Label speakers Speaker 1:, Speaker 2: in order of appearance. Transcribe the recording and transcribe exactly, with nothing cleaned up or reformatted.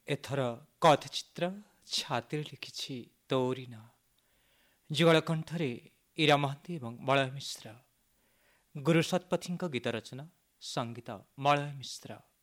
Speaker 1: ଏଥର କଥଚିତ୍ର ଛାତିରେ ଲେଖିଛି ତୋରି ନାଁ। ଯୁଗଳ କଣ୍ଠରେ ଇରା ମହାନ୍ତି ଏବଂ ମଳୟ ମିଶ୍ର। ଗୁରୁ ଶତପଥୀଙ୍କ ଗୀତ ରଚନା, ସଙ୍ଗୀତ ମଳୟ ମିଶ୍ର।